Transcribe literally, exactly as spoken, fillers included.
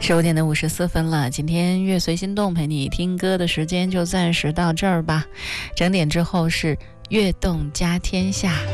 十五点的五十四分了，今天乐随心动陪你听歌的时间就暂时到这儿吧。整点之后是悦动家天下。